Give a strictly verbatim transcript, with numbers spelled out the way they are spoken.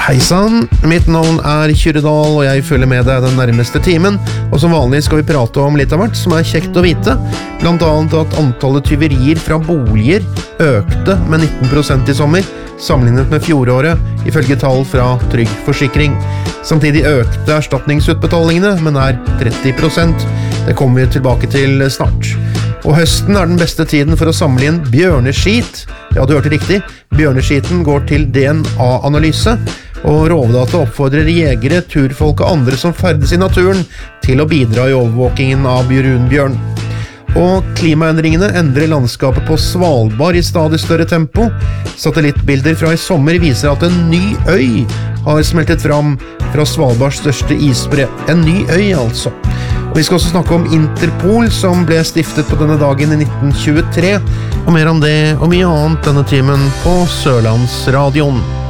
Hei sann, mitt navn er Kyrre Dahl, og jeg følger med deg den nærmeste timen. Og som vanlig skal vi prate om litt av hvert som er kjekt å vite. Blant annet at antallet tyverier fra boliger økte med nitten prosent i sommer, sammenlignet med fjoråret, ifølge tall fra Trygg Forsikring. Samtidig økte erstatningsutbetalingene, men er tretti prosent. Det kommer vi tilbake til snart. Og høsten er den beste tiden for å samle inn bjørneskit. Ja, du hørte riktig. Bjørneskiten går til D N A-analyse, og Rovdata oppfordrer jegere, turfolk og andre som ferdes i naturen til å bidra i overvåkingen av brunbjørn. Og klimaendringene endrer landskapet på Svalbard i stadig større tempo. Satellittbilder fra i sommer viser at en ny øy har smeltet fram fra Svalbards største isbre. En ny øy, altså. Og vi skal også snakke om Interpol, som ble stiftet på denne dagen i nitten tjuetre. Og mer om det og mye annet denne timen på Sørlandsradioen.